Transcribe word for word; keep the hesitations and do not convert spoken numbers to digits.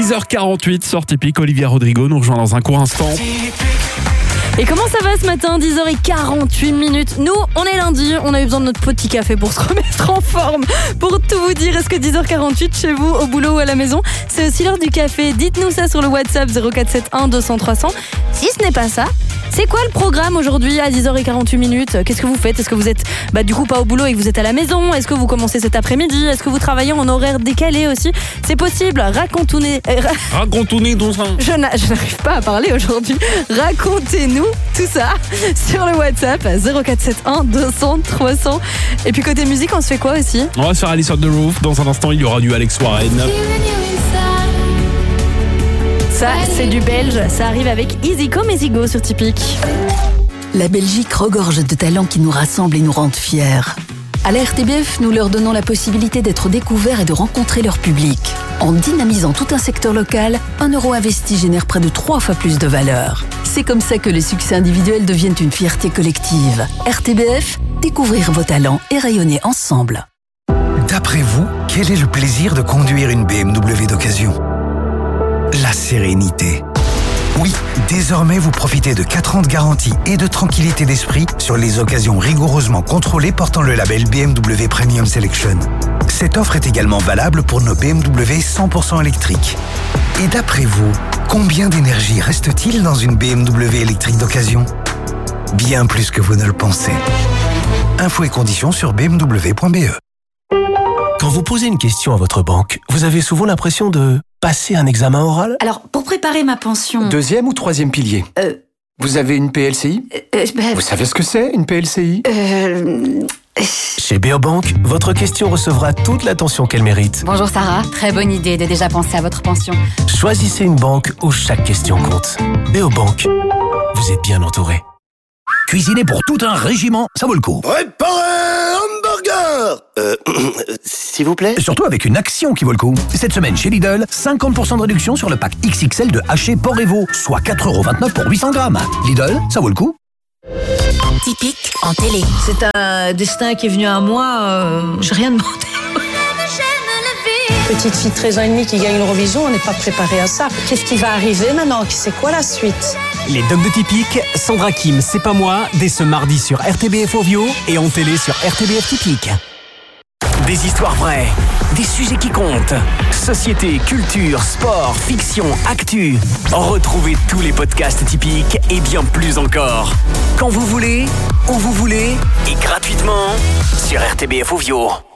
dix heures quarante-huit sur Typique. Olivia Rodrigo nous rejoint dans un court instant. Et comment ça va ce matin, dix heures quarante-huit minutes. Nous, on est lundi, on a eu besoin de notre petit café pour se remettre en forme. Pour tout vous dire, est-ce que dix heures quarante-huit chez vous, au boulot ou à la maison, c'est aussi l'heure du café? Dites-nous ça sur le WhatsApp zéro quatre sept un deux cents trois cents. Si ce n'est pas ça, c'est quoi le programme aujourd'hui à dix heures quarante-huit minutes? Qu'est-ce que vous faites? Est-ce que vous êtes bah, du coup pas au boulot et que vous êtes à la maison? Est-ce que vous commencez cet après-midi? Est-ce que vous travaillez en horaire décalé aussi? C'est possible, racontez-nous. Racontez-nous donc ça. Je n'arrive pas à parler aujourd'hui. Racontez-nous tout ça sur le WhatsApp zéro quatre sept un deux cents trois cents. Et puis côté musique, on se fait quoi aussi? On va se faire Alice on the Roof. Dans un instant, il y aura du Alex Warren. Ça, c'est du belge. Ça arrive avec Easy Come Easy Go sur Typique. La Belgique regorge de talents qui nous rassemblent et nous rendent fiers. À la R T B F, nous leur donnons la possibilité d'être découverts et de rencontrer leur public. En dynamisant tout un secteur local, un euro investi génère près de trois fois plus de valeur. C'est comme ça que les succès individuels deviennent une fierté collective. R T B F, découvrir vos talents et rayonner ensemble. D'après vous, quel est le plaisir de conduire une B M W d'occasion? La sérénité. Oui, désormais vous profitez de quatre ans de garantie et de tranquillité d'esprit sur les occasions rigoureusement contrôlées portant le label B M W Premium Selection. Cette offre est également valable pour nos B M W cent pour cent électriques. Et d'après vous, combien d'énergie reste-t-il dans une B M W électrique d'occasion? Bien plus que vous ne le pensez. Infos et conditions sur b m w point b e. Quand vous posez une question à votre banque, vous avez souvent l'impression de passer un examen oral? Alors, pour préparer ma pension... Deuxième ou troisième pilier? Euh... Vous avez une P L C I? euh, bah... Vous savez ce que c'est, une P L C I? Euh... Chez Beobank, votre question recevra toute l'attention qu'elle mérite. Bonjour Sarah, très bonne idée de déjà penser à votre pension. Choisissez une banque où chaque question compte. Beobank, vous êtes bien entouré. Cuisiner pour tout un régiment, ça vaut le coup. Préparez un hamburger Euh, s'il vous plaît. Surtout avec une action qui vaut le coup. Cette semaine chez Lidl, cinquante pour cent de réduction sur le pack X X L de haché porc et veau, soit quatre euros vingt-neuf pour huit cents grammes. Lidl, ça vaut le coup. Typique en télé. C'est un destin qui est venu à moi, euh, j'ai rien demandé. Petite fille de treize ans et demi qui gagne l'Eurovision, on n'est pas préparé à ça. Qu'est-ce qui va arriver maintenant? C'est quoi la suite? Les Dogs de Typique, Sandra Kim, C'est pas moi, dès ce mardi sur R T B F Ovio et en télé sur R T B F Typique. Des histoires vraies, des sujets qui comptent. Société, culture, sport, fiction, actu. Retrouvez tous les podcasts Typiques et bien plus encore. Quand vous voulez, où vous voulez et gratuitement sur R T B F Ovio.